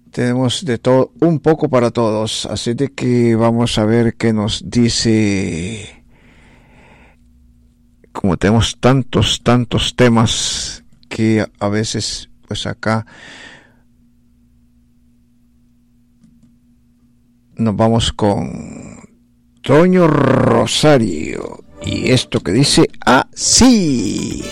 tenemos de todo, un poco para todos, así de que vamos a ver qué nos dice. Como tenemos tantos temas que a veces, pues acá nos vamos con Toño Rosario y esto que dice así.